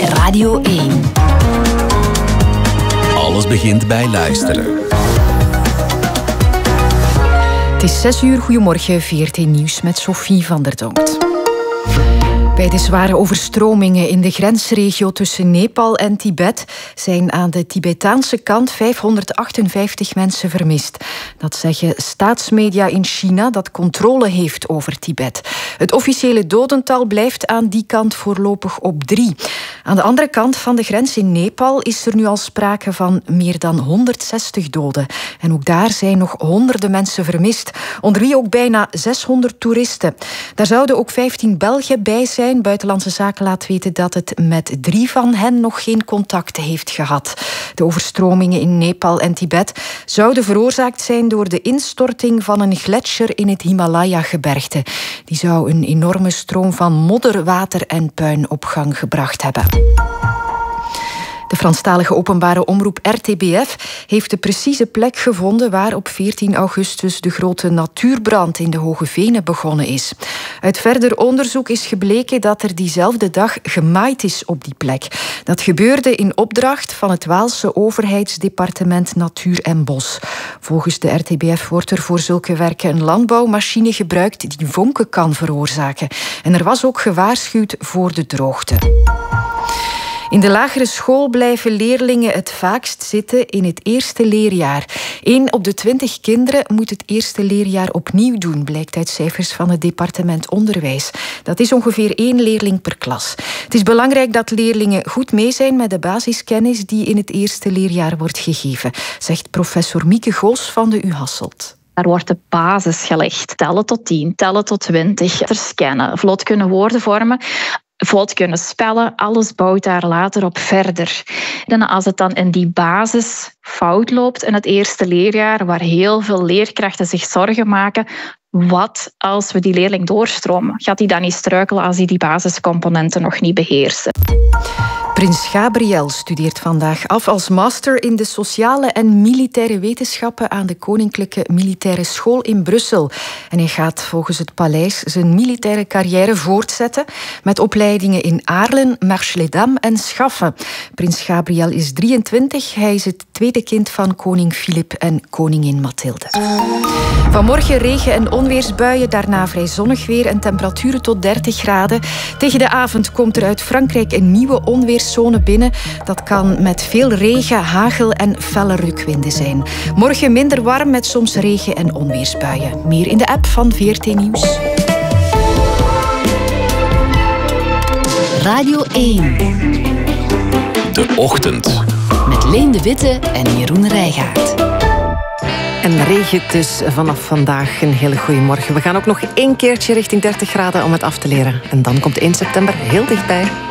Radio 1. Alles begint bij luisteren. Het is 6 uur. Goedemorgen, VRT Nieuws met Sophie van der Donkt. Bij de zware overstromingen in de grensregio tussen Nepal en Tibet zijn aan de Tibetaanse kant 558 mensen vermist. Dat zeggen staatsmedia in China dat controle heeft over Tibet. Het officiële dodental blijft aan die kant voorlopig op 3. Aan de andere kant van de grens in Nepal is er nu al sprake van meer dan 160 doden. En ook daar zijn nog honderden mensen vermist, onder wie ook bijna 600 toeristen. Daar zouden ook 15 Belgen bij zijn. Buitenlandse Zaken laat weten dat het met 3 van hen nog geen contact heeft gehad. De overstromingen in Nepal en Tibet zouden veroorzaakt zijn door de instorting van een gletsjer in het Himalaya-gebergte. Die zou een enorme stroom van modder, water en puin op gang gebracht hebben. De Franstalige openbare omroep RTBF heeft de precieze plek gevonden waar op 14 augustus de grote natuurbrand in de Hoge Venen begonnen is. Uit verder onderzoek is gebleken dat er diezelfde dag gemaaid is op die plek. Dat gebeurde in opdracht van het Waalse overheidsdepartement Natuur en Bos. Volgens de RTBF wordt er voor zulke werken een landbouwmachine gebruikt die vonken kan veroorzaken. En er was ook gewaarschuwd voor de droogte. In de lagere school blijven leerlingen het vaakst zitten in het eerste leerjaar. 1 op de 20 kinderen moet het eerste leerjaar opnieuw doen, blijkt uit cijfers van het departement Onderwijs. Dat is ongeveer 1 leerling per klas. Het is belangrijk dat leerlingen goed mee zijn met de basiskennis die in het eerste leerjaar wordt gegeven, zegt professor Mieke Goos van de U Hasselt. Daar wordt de basis gelegd. Tellen tot 10, tellen tot 20, verscannen, vlot kunnen woorden vormen. Vlot kunnen spellen, alles bouwt daar later op verder. En als het dan in die basis fout loopt in het eerste leerjaar, waar heel veel leerkrachten zich zorgen maken, wat als we die leerling doorstromen? Gaat hij dan niet struikelen als hij die basiscomponenten nog niet beheerst? Prins Gabriel studeert vandaag af als master in de sociale en militaire wetenschappen aan de Koninklijke Militaire School in Brussel. En hij gaat volgens het paleis zijn militaire carrière voortzetten met opleidingen in Aarlen, Marche-les-Dames en Schaffen. Prins Gabriel is 23. Hij is het tweede kind van koning Filip en koningin Mathilde. Vanmorgen regen- en onweersbuien, daarna vrij zonnig weer en temperaturen tot 30 graden. Tegen de avond komt er uit Frankrijk een nieuwe onweerszone binnen. Dat kan met veel regen, hagel en felle rukwinden zijn. Morgen minder warm met soms regen- en onweersbuien. Meer in de app van VRT Nieuws. Radio 1. De Ochtend. Met Leen de Witte en Jeroen Rijgaard. En regen dus vanaf vandaag. Een hele goede morgen. We gaan ook nog 1 keertje richting 30 graden om het af te leren. En dan komt 1 september heel dichtbij.